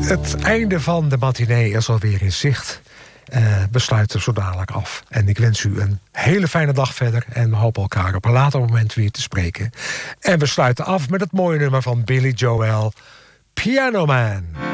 Het einde van de matinee is alweer in zicht. We sluiten zo dadelijk af. En ik wens u een hele fijne dag verder. En we hopen elkaar op een later moment weer te spreken. En we sluiten af met het mooie nummer van Billy Joel, Piano Man.